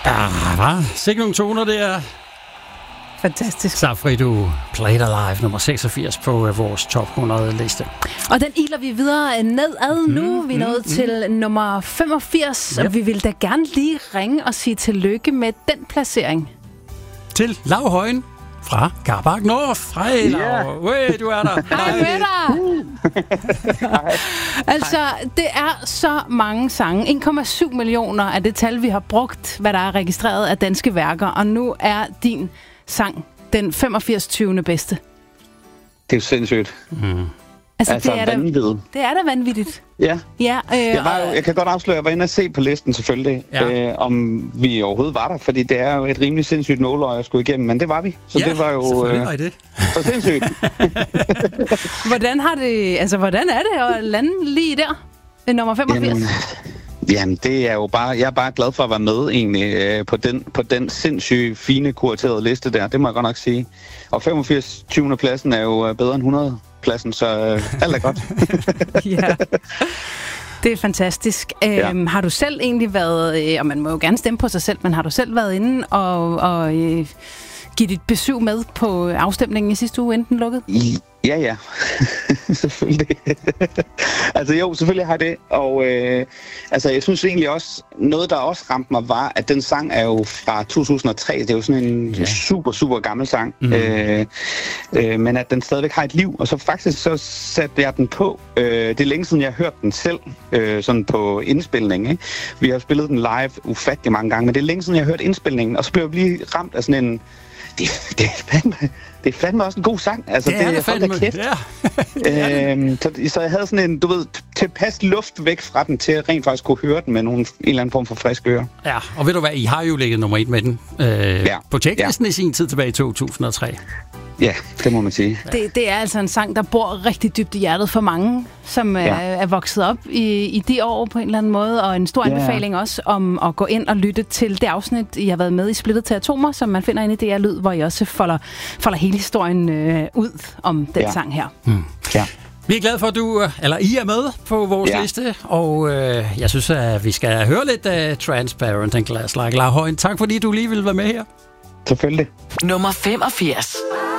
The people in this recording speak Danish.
Hvad? Sikke nogle toner, det er. Fantastisk. Safri, du Play It Alive, nummer 86 på vores top 100-liste. Og den iler vi videre nedad nu. Vi er nået til nummer 85, og vi vil da gerne lige ringe og sige tillykke med den placering. Til Lau Højen fra Garbak North. Hej, Lau. Hey, du er der. Hej med dig. Altså, det er så mange sange. 1,7 millioner er det tal, vi har brugt, hvad der er registreret af danske værker. Og nu er din sang den 85. bedste. Det er jo sindssygt. Altså det er vanvittigt. Det er da vanvittigt. Ja. Jeg kan godt afsløre, at jeg var inde og se på listen selvfølgelig, om vi overhovedet var der, fordi det er jo et rimelig sindssygt nåløje at skulle igennem, men det var vi. Så det var jo var det. Så sindssygt. Hvordan er det at lande lige der? Nummer 85? Jamen, det er jo bare, jeg er bare glad for at være med egentlig på den sindssygt fine kuraterede liste der. Det må jeg godt nok sige. Og 85. 20. pladsen er jo bedre end 100 pladsen, så alt er godt. Ja. Det er fantastisk. Har du selv egentlig været, og man må jo gerne stemme på sig selv, men har du selv været inde og give dit besøg med på afstemningen i sidste uge, enten lukket? Ja. Selvfølgelig. Altså jo, selvfølgelig har det. Og jeg synes egentlig også, noget der også ramte mig var, at den sang er jo fra 2003. Det er jo sådan en super, super gammel sang. Men at den stadigvæk har et liv. Og så faktisk så satte jeg den på. Det er længe siden, jeg har hørt den selv, sådan på indspilning. Ikke? Vi har spillet den live ufattelig mange gange, men det er længe siden, jeg har hørt indspilningen. Og så blev jeg lige ramt af sådan en... Det er fandme også en god sang. Altså, det er fandme. Så jeg havde sådan en, tilpas luft væk fra den, til at rent faktisk kunne høre den med en eller anden form for frisk øre. Ja, og ved du hvad, I har jo ligget nummer 1 med den på checklisten i sin tid tilbage i 2003. Ja, det må man sige. Det er altså en sang, der bor rigtig dybt i hjertet for mange, som er vokset op i de år på en eller anden måde, og en stor anbefaling også om at gå ind og lytte til det afsnit, I har været med i Splittet til Atomer, som man finder inde i DR Lyd, hvor I også folder hele historien ud om den sang her. Ja. Vi er glade for, at I er med på vores liste, og jeg synes, at vi skal høre lidt af Transparent and Glass Like Lau Højen. Tak fordi du lige ville være med her. Selvfølgelig. Nummer 85.